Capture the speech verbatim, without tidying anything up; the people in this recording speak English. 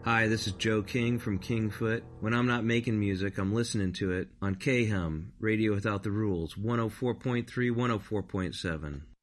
Hi, this is Joe King from Kingfoot. When I'm not making music, I'm listening to it on K H U M, Radio Without the Rules, one oh four point three, one oh four point seven.